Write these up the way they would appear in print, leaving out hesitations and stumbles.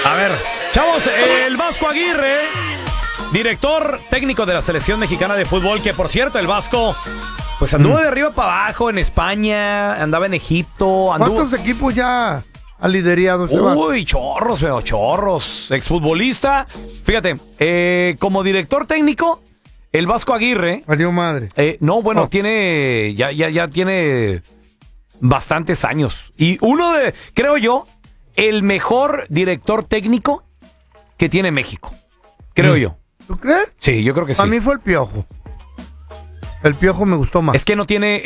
A ver, chavos, el Vasco Aguirre, director técnico de la selección mexicana de fútbol, que por cierto, el Vasco, pues anduvo de arriba para abajo en España, andaba en Egipto. ¿Cuántos equipos ya ha liderado ese Vasco? Uy, chorros, veo, chorros. Exfutbolista. Fíjate, como director técnico, el Vasco Aguirre. Valió madre. No, bueno, tiene, ya tiene bastantes años. Y uno de, creo yo, el mejor director técnico que tiene México. Creo yo. ¿Tú crees? Sí, yo creo que sí. A mí fue el Piojo. El Piojo me gustó más. Es que no tiene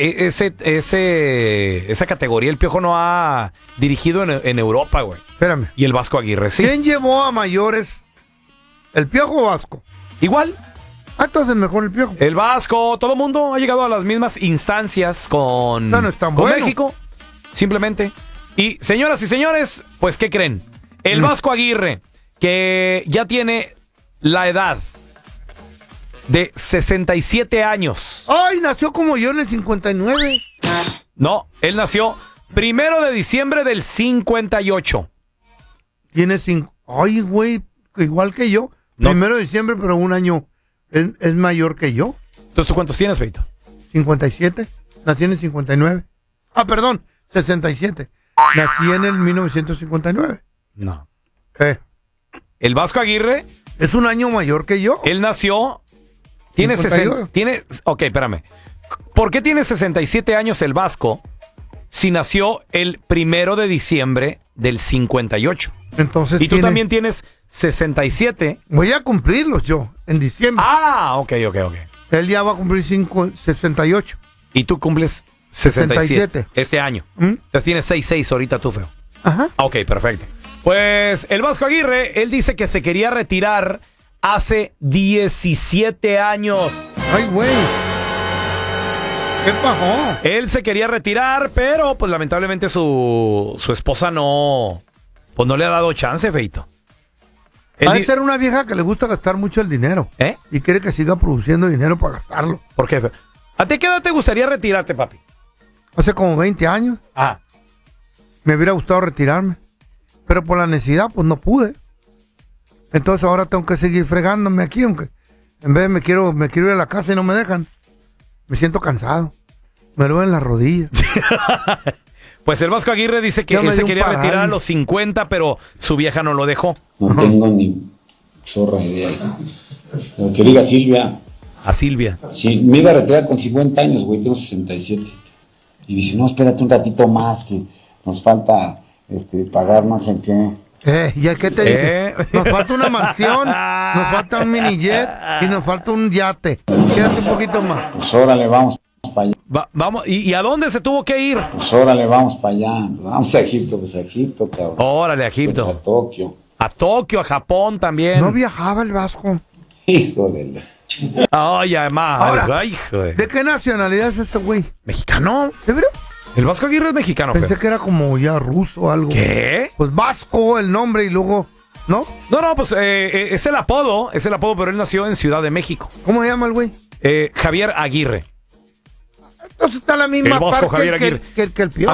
esa categoría. El Piojo no ha dirigido en Europa, güey. Espérame. Y el Vasco Aguirre, sí. ¿Quién llevó a mayores? ¿El Piojo o Vasco? Igual. Entonces mejor el Piojo. El Vasco, todo el mundo ha llegado a las mismas instancias con México. Simplemente. Y señoras y señores, pues ¿qué creen? El Vasco Aguirre, que ya tiene la edad de 67 años. ¡Ay, nació como yo en el 59! No, él nació 1 de diciembre del 58. Tiene 5. Ay, güey, igual que yo. No. 1 de diciembre, pero un año es mayor que yo. Entonces, ¿tú cuántos tienes, Feito? 57. Nací en el 59. Ah, perdón, 67. Nací en el 1959. No. ¿Qué? El Vasco Aguirre ¿Es un año mayor que yo? él nació. Tiene 60. Ok, espérame. ¿Por qué tiene 67 años el Vasco si nació el 1 de diciembre del 58? Entonces Y tú también tienes 67. Voy a cumplirlos yo, en diciembre. Ah, ok. Él ya va a cumplir 68. Y tú cumples 67 este año. ¿Mm? Entonces tienes 66 ahorita tú, feo. Ajá. Ok, perfecto. Pues el Vasco Aguirre, él dice que se quería retirar hace 17 años. Ay, güey. ¿Qué pasó? Él se quería retirar, pero pues lamentablemente su esposa no le ha dado chance, Feito. Ha de ser una vieja que le gusta gastar mucho el dinero. ¿Eh? Y quiere que siga produciendo dinero para gastarlo. ¿Por qué, feo? ¿A ti qué edad te gustaría retirarte, papi? Hace como 20 años. Ah. Me hubiera gustado retirarme. Pero por la necesidad, pues no pude. Entonces ahora tengo que seguir fregándome aquí, aunque en vez de me quiero ir a la casa y no me dejan. Me siento cansado. Me duelen las rodillas. Pues el Vasco Aguirre dice que él se quería retirar a los 50, pero su vieja no lo dejó. No tengo ni zorra idea. Lo que diga Silvia. A Silvia. Sí, me iba a retirar con 50 años, güey, tengo 67. Y dice, no, espérate un ratito más, que nos falta pagar no sé qué. ¿Y qué te dije? Nos falta una mansión, nos falta un mini jet y nos falta un yate. Quédate un poquito más. Pues órale, vamos para allá. Vamos, ¿y a dónde se tuvo que ir? Pues órale, vamos para allá. Vamos a Egipto, pues a Egipto, cabrón. Órale, a Egipto. Pues a Tokio. A Tokio, a Japón también. No viajaba el Vasco. Hijo de la... Ay, además. Ahora, hijo ¿de qué nacionalidad es ese güey? ¿Mexicano? ¿De verdad? El Vasco Aguirre es mexicano, Pensé feo. que era como ya ruso o algo. ¿Qué? Pues Vasco, el nombre y luego... ¿No? No, pues es el apodo, pero él nació en Ciudad de México. ¿Cómo se llama el güey? Javier Aguirre. Entonces está la misma El Vasco parte Javier Aguirre. que el Piojo.